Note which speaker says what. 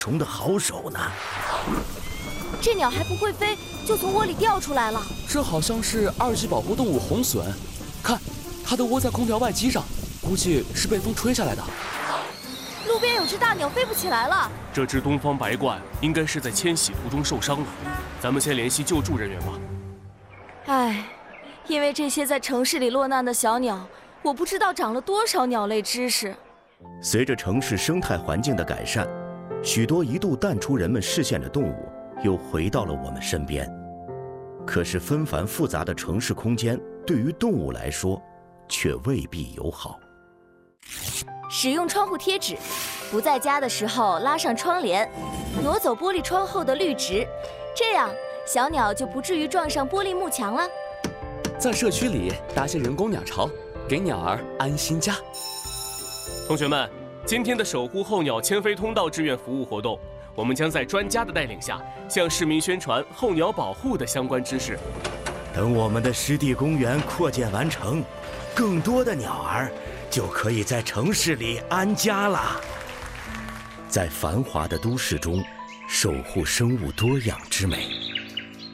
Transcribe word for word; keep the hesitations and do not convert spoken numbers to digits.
Speaker 1: 虫的好手呢。
Speaker 2: 这鸟还不会飞，就从窝里掉出来了。
Speaker 3: 这好像是二级保护动物红隼，看，它的窝在空调外机上，估计是被风吹下来的。
Speaker 2: 路边有只大鸟飞不起来了。
Speaker 4: 这只东方白鹳应该是在迁徙途中受伤了，咱们先联系救助人员吧。
Speaker 2: 唉，因为这些在城市里落难的小鸟，我不知道长了多少鸟类知识。
Speaker 1: 随着城市生态环境的改善，许多一度淡出人们视线的动物又回到了我们身边。可是纷繁复杂的城市空间对于动物来说却未必友好。
Speaker 2: 使用窗户贴纸，不在家的时候拉上窗帘，挪走玻璃窗后的绿植，这样小鸟就不至于撞上玻璃幕墙了。
Speaker 3: 在社区里搭些人工鸟巢，给鸟儿安心家。
Speaker 4: 同学们，今天的守护候鸟迁飞通道志愿服务活动，我们将在专家的带领下，向市民宣传候鸟保护的相关知识。
Speaker 1: 等我们的湿地公园扩建完成，更多的鸟儿就可以在城市里安家了。在繁华的都市中，守护生物多样之美。